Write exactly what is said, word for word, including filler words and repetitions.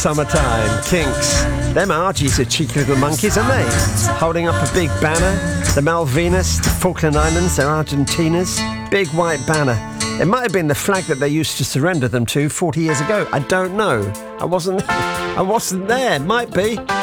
Summertime, Kinks. Them Argies are cheeky little monkeys, aren't they? Holding up a big banner. The Malvinas, the Falkland Islands, they're Argentinas. Big white banner. It might have been the flag that they used to surrender them to forty years ago. I don't know. I wasn't I wasn't there. Might be.